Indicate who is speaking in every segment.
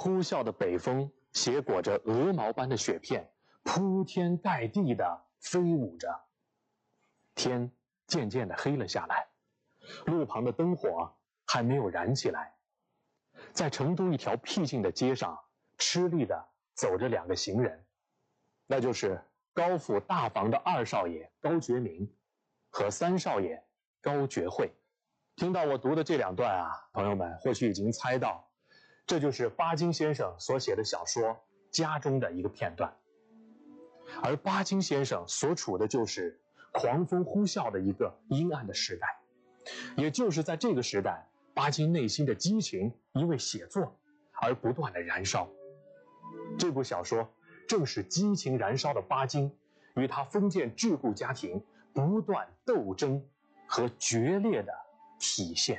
Speaker 1: 呼啸的北风携裹着鹅毛般的雪片，铺天盖地地飞舞着。天渐渐地黑了下来，路旁的灯火还没有燃起来。在成都一条僻静的街上，吃力地走着两个行人，那就是高府大房的二少爷高觉明和三少爷高觉会。听到我读的这两段啊，朋友们或许已经猜到，这就是巴金先生所写的小说《家》中的一个片段。而巴金先生所处的就是狂风呼啸的一个阴暗的时代，也就是在这个时代，巴金内心的激情因为写作而不断的燃烧。这部小说正是激情燃烧的巴金与他封建桎梏家庭不断斗争和决裂的体现。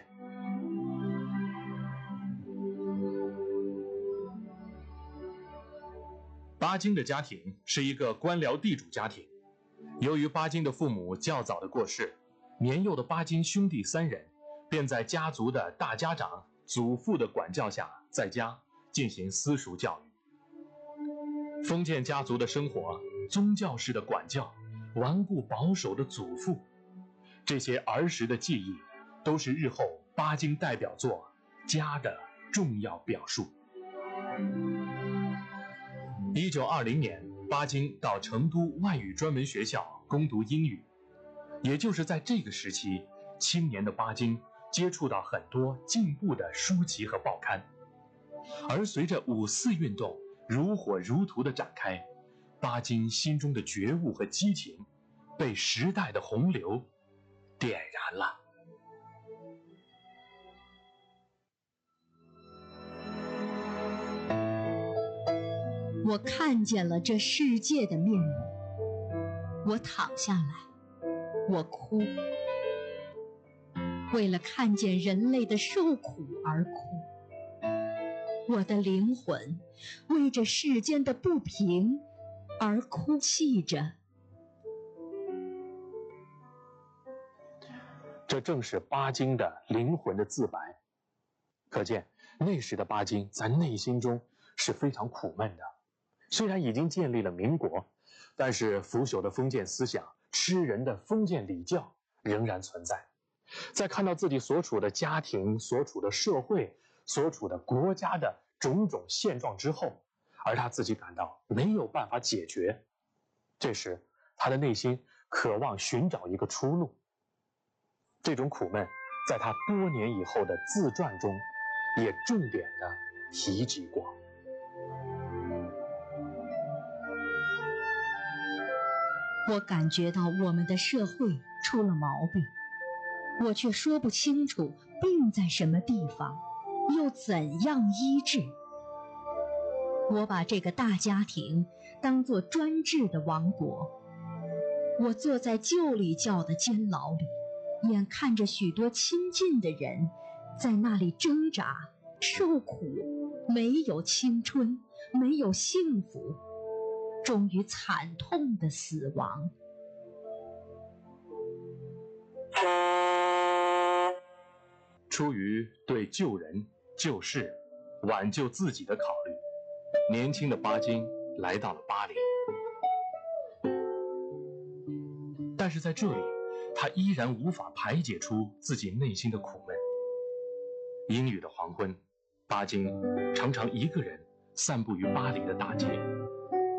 Speaker 1: 巴金的家庭是一个官僚地主家庭，由于巴金的父母较早的过世，年幼的巴金兄弟三人便在家族的大家长祖父的管教下在家进行私塾教育。封建家族的生活，宗教式的管教，顽固保守的祖父，这些儿时的记忆都是日后巴金代表作《家》的重要表述。1920年，巴金到成都外语专门学校攻读英语。也就是在这个时期，青年的巴金接触到很多进步的书籍和报刊。而随着5·4运动如火如荼的展开，巴金心中的觉悟和激情被时代的洪流点燃了。
Speaker 2: 我看见了这世界的面目，我躺下来，我哭，为了看见人类的受苦而哭。我的灵魂为这世间的不平而哭泣着。
Speaker 1: 这正是巴金的灵魂的自白。可见那时的巴金在内心中是非常苦闷的。虽然已经建立了民国，但是腐朽的封建思想、吃人的封建礼教仍然存在。在看到自己所处的家庭、所处的社会、所处的国家的种种现状之后，而他自己感到没有办法解决，这时他的内心渴望寻找一个出路。这种苦闷在他多年以后的自传中也重点的提及过。
Speaker 2: 我感觉到我们的社会出了毛病，我却说不清楚病在什么地方，又怎样医治。我把这个大家庭当作专制的王国，我坐在旧礼教的监牢里，眼看着许多亲近的人在那里挣扎受苦，没有青春，没有幸福，终于惨痛的死亡。
Speaker 1: 出于对救人、救世、挽救自己的考虑，年轻的巴金来到了巴黎。但是在这里，他依然无法排解出自己内心的苦闷。阴雨的黄昏，巴金常常一个人散步于巴黎的大街。